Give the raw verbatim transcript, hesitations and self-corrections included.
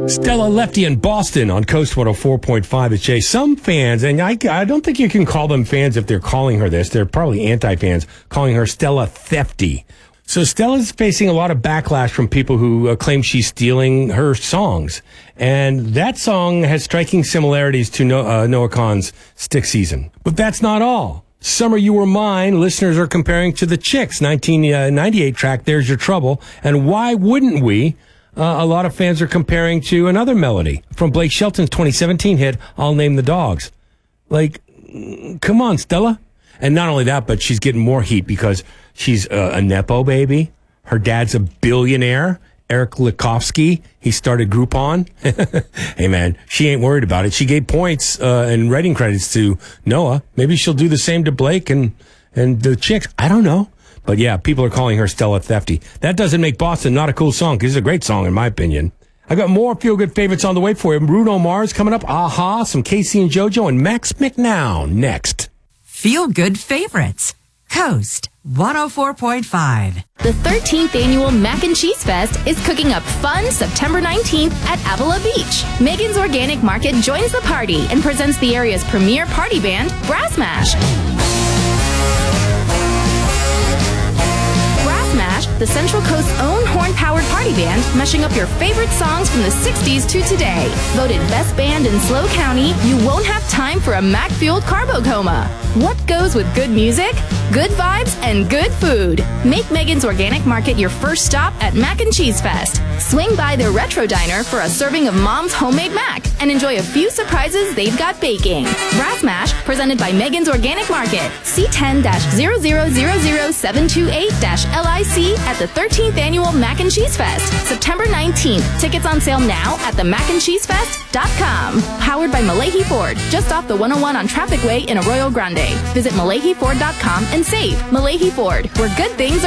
Stella Lefty in Boston on Coast one oh four point five at Jay. Some fans, and I, I don't think you can call them fans if they're calling her this. They're probably anti-fans, calling her Stella Thefty. So Stella's facing a lot of backlash from people who uh, claim she's stealing her songs. And that song has striking similarities to no, uh, Noah Kahan's Stick Season. But that's not all. Summer You Were Mine, listeners are comparing to the Chicks nineteen ninety-eight track, There's Your Trouble. And why wouldn't we? Uh, a lot of fans are comparing to another melody from Blake Shelton's twenty seventeen hit, I'll Name the Dogs. Like, come on, Stella. And not only that, but she's getting more heat because she's a, a Nepo baby. Her dad's a billionaire, Eric Likovsky. He started Groupon. Hey, man, she ain't worried about it. She gave points uh, and writing credits to Noah. Maybe she'll do the same to Blake and, and the Chicks. I don't know. But yeah, people are calling her Stella Thefty. That doesn't make Boston not a cool song, because it's a great song in my opinion. I got more feel-good favorites on the way for you. Bruno Mars coming up, Aha, some Casey and JoJo, and Max McNown next. Feel-good favorites. Coast one oh four point five. The thirteenth annual Mac and Cheese Fest is cooking up fun September nineteenth at Avila Beach. Megan's Organic Market joins the party and presents the area's premier party band, Brass Mash. Smash, the Central Coast's own horn-powered party band, meshing up your favorite songs from the sixties to today. Voted best band in SLO County, you won't have time for a Mac-fueled carbo coma. What goes with good music? Good vibes and good food. Make Megan's Organic Market your first stop at Mac and Cheese Fest. Swing by their Retro Diner for a serving of Mom's homemade mac and enjoy a few surprises they've got baking. Brass Mash, presented by Megan's Organic Market. C ten zero zero zero zero seven two eight L I C at the thirteenth annual Mac and Cheese Fest, September nineteenth. Tickets on sale now at the mac and cheese fest dot com. Powered by Malahi Ford, just off the one oh one on Traffic Way in Arroyo Grande. Visit malahi ford dot com and save. Malahi Ford, where good things are